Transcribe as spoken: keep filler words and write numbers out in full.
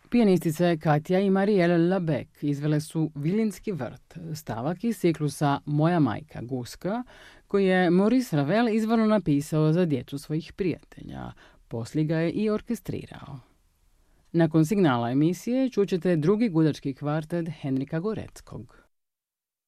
Pijanistice Katja i Marielle Labec izvele su Vilinski vrt, stavak iz ciklusa Moja majka Guska, koji je Maurice Ravel izvorno napisao za djecu svojih prijatelja. Poslije ga je i orkestrirao. Nakon signala emisije čućete drugi gudački kvartet Henrika Goreckog.